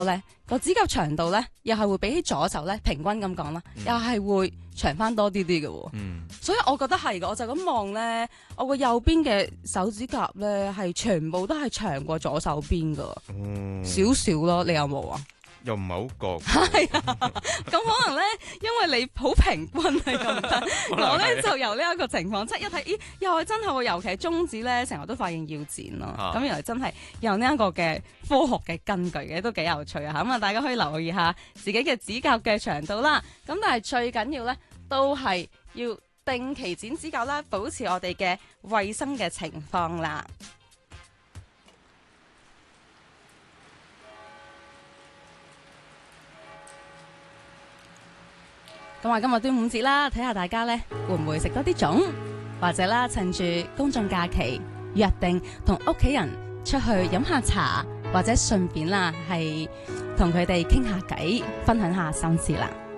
咧個指甲長度咧，又係會比起左手咧平均咁講啦，又係會長翻多啲啲嘅喎。所以我覺得係嘅，我就咁望咧，我個右邊嘅手指甲咧係全部都係長過左手邊㗎，少少咯。你有冇啊？ 又唔係好覺。 係啊，咁可能咧，因為你好平均係咁得，我咧就由呢一個情況，即係一睇，咦，又係真係喎，尤其係中指咧，成日都發現要剪咯。咁原來真係有呢一個嘅科學嘅根據嘅，都幾有趣啊！咁啊，大家可以留意下自己嘅指甲嘅長度啦。咁但係最緊要咧，都係要定期剪指甲啦，保持我哋嘅衛生嘅情況啦。咁話今日端午節啦，睇下大家咧會唔會食多啲粽，或者啦趁住公眾假期約定同屋企人出去飲下茶，或者順便啦係同佢哋傾下偈，分享下心事啦。